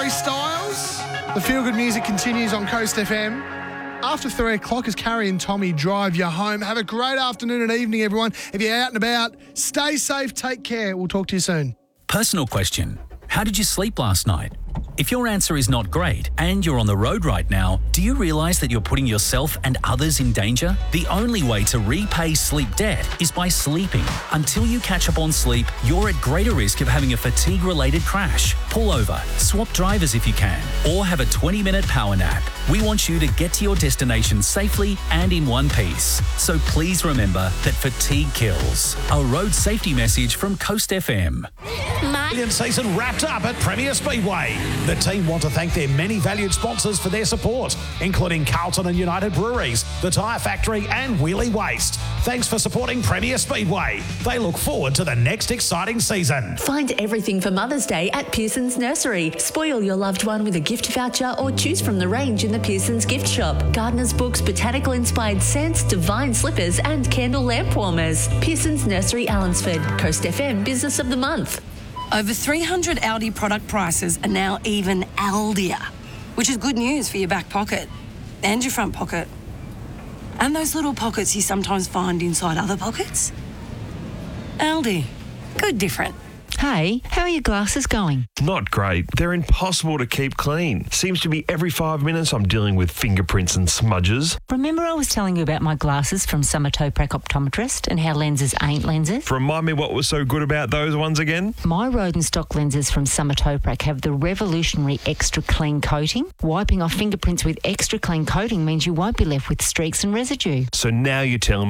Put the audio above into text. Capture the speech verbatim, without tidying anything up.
Harry Styles. The feel-good music continues on Coast F M. After three o'clock as Carrie and Tommy drive you home. Have a great afternoon and evening, everyone. If you're out and about, stay safe, take care. We'll talk to you soon. Personal question. How did you sleep last night? If your answer is not great and you're on the road right now, do you realise that you're putting yourself and others in danger? The only way to repay sleep debt is by sleeping. Until you catch up on sleep, you're at greater risk of having a fatigue-related crash. Pull over, swap drivers if you can, or have a twenty-minute power nap. We want you to get to your destination safely and in one piece. So please remember that fatigue kills. A road safety message from Coast F M. Brilliant season wrapped up at Premier Speedway. The team want to thank their many valued sponsors for their support, including Carlton and United Breweries, the Tyre Factory and Wheelie Waste. Thanks for supporting Premier Speedway. They look forward to the next exciting season. Find everything for Mother's Day at Pearson's Nursery. Spoil your loved one with a gift voucher or choose from the range in the Pearson's gift shop. Gardener's books, botanical-inspired scents, divine slippers and candle lamp warmers. Pearson's Nursery, Allensford. Coast F M Business of the Month. Over three hundred Aldi product prices are now even Aldier, which is good news for your back pocket and your front pocket. And those little pockets you sometimes find inside other pockets. Aldi. Good different. Hey, how are your glasses going? Not great. They're impossible to keep clean. Seems to be every five minutes I'm dealing with fingerprints and smudges. Remember I was telling you about my glasses from Summertoprac Optometrist and how lenses ain't lenses? Remind me what was so good about those ones again? My Rodenstock lenses from Summertoprac have the revolutionary extra clean coating. Wiping off fingerprints with extra clean coating means you won't be left with streaks and residue. So now you're telling me